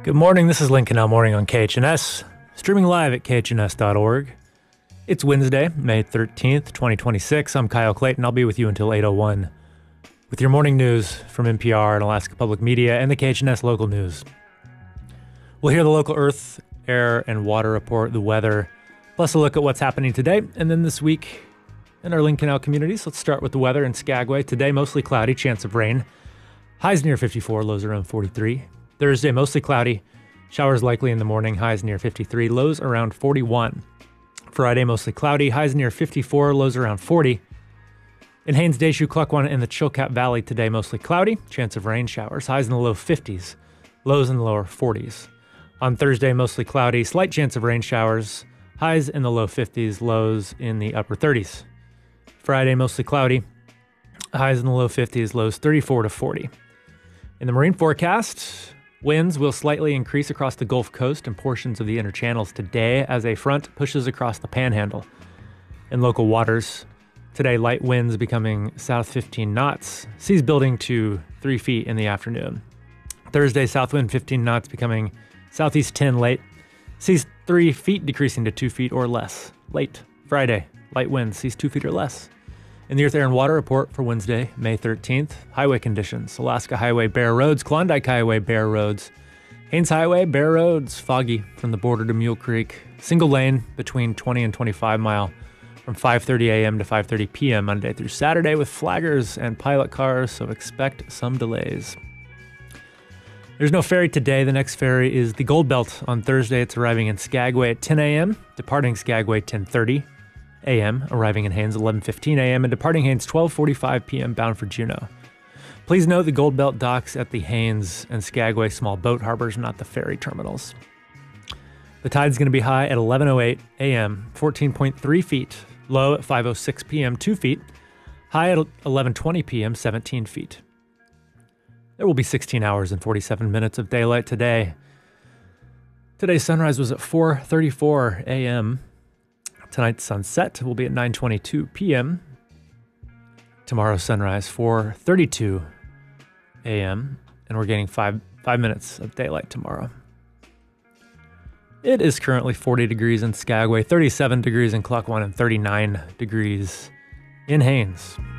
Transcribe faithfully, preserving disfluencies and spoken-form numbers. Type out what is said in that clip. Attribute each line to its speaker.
Speaker 1: Good morning, this is Lincoln L. Morning on K H N S, streaming live at K H N S dot org. It's Wednesday, May thirteenth, twenty twenty-six. I'm Kyle Clayton. I'll be with you until eight oh one with your morning news from N P R and Alaska Public Media and the K H N S local news. We'll hear the local earth, air, and water report, the weather, plus a look at what's happening today and then this week in our Lincoln L communities. Let's start with the weather in Skagway. Today, mostly cloudy, chance of rain. Highs near fifty-four, lows around forty-three. Thursday, mostly cloudy. Showers likely in the morning, highs near fifty-three, lows around forty-one. Friday, mostly cloudy, highs near fifty-four, lows around forty. In Haines, Deschutes, Klukwan, and the Chilkat Valley today, mostly cloudy, chance of rain showers, highs in the low fifties, lows in the lower forties. On Thursday, mostly cloudy, slight chance of rain showers, highs in the low fifties, lows in the upper thirties. Friday, mostly cloudy, highs in the low fifties, lows thirty-four to forty. In the marine forecast, winds will slightly increase across the Gulf Coast and portions of the inner channels today as a front pushes across the panhandle. In local waters, today light winds becoming south fifteen knots, seas building to three feet in the afternoon. Thursday, south wind fifteen knots becoming southeast ten late, seas three feet decreasing to two feet or less late. Friday, light winds, seas two feet or less. In the Earth, Air, and Water report for Wednesday, May thirteenth, highway conditions. Alaska Highway, bare roads. Klondike Highway, bare roads. Haines Highway, bare roads. Foggy from the border to Mule Creek. Single lane between twenty and twenty-five mile from five thirty a.m. to five thirty p.m. Monday through Saturday with flaggers and pilot cars, so expect some delays. There's no ferry today. The next ferry is the Gold Belt on Thursday. It's arriving in Skagway at ten a.m., departing Skagway ten thirty a.m., arriving in Haines eleven fifteen a.m., and departing Haines twelve forty-five p.m. bound for Juneau. Please note the Gold Belt docks at the Haines and Skagway small boat harbors, not the ferry terminals. The tide's going to be high at eleven oh eight a.m., fourteen point three feet, low at five oh six p.m., two feet, high at eleven twenty p.m., seventeen feet. There will be sixteen hours and forty-seven minutes of daylight today. Today's sunrise was at four thirty-four a.m., Tonight's sunset will be at nine twenty-two p.m. Tomorrow's sunrise, four thirty-two a.m. And we're gaining five, five minutes of daylight tomorrow. It is currently forty degrees in Skagway, thirty-seven degrees in Klukwan, and thirty-nine degrees in Haines.